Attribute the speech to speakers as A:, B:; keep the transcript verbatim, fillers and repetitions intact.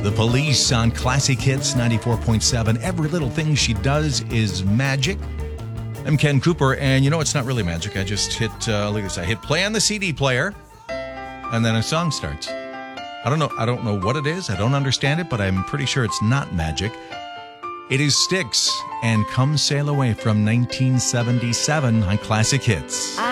A: The Police on Classic Hits ninety-four point seven. Every little thing she does is magic. I'm Ken Cooper, and you know it's not really magic. I just hit, uh, look at this, I hit play on the C D player, and then a song starts. I don't know, I don't know what it is. I don't understand it, but I'm pretty sure it's not magic. It is Styx and Come Sail Away from nineteen seventy-seven on Classic Hits.
B: I